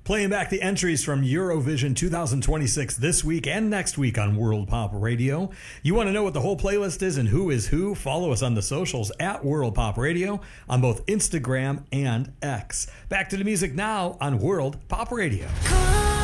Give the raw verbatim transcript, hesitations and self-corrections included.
Playing back the entries from Eurovision twenty twenty-six this week and next week on World Pop Radio. You want to know what the whole playlist is and who is who? Follow us on the socials at World Pop Radio on both Instagram and X. Back to the music now on World Pop Radio. Come